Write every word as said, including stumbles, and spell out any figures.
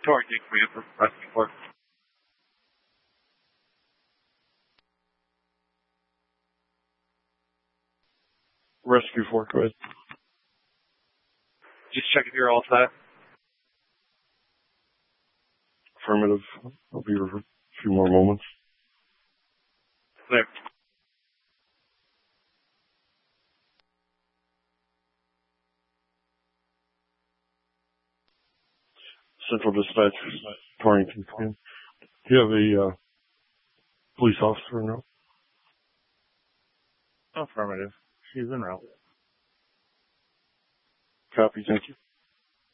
Torrington Command for Rescue Force. Rescue Force, go ahead. Just check if you're all set. Affirmative. I'll be here for a few more moments. Clear. Central Dispatch, Torrington Command. Do you have a uh, police officer now? Affirmative. She's en route. Copy, thank you.